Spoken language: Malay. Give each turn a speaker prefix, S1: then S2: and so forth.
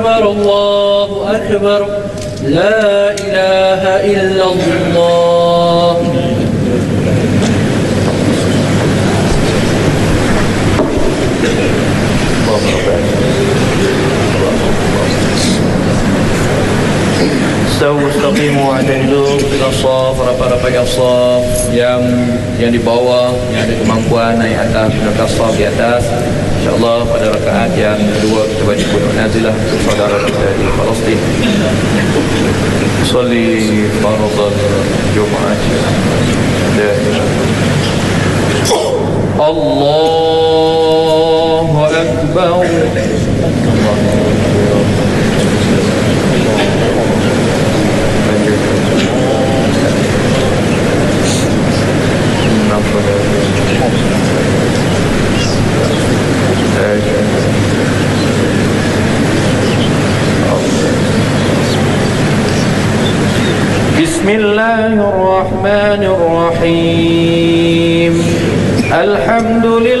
S1: الله أكبر لا إله إلا الله. Istaqimu wa'tadilu ila shaf, rapat-rapat yang shaf, yang di bawah, yang ada kemampuan naik atas, belakang shaf di atas. InsyaAllah pada rakaat yang kedua kita baca qunut nazilah untuk saudara kita di Palestin. Salli fardal Jumaat. Allahu Akbar. Bismillahirrahmanirrahim. Alhamdulillah.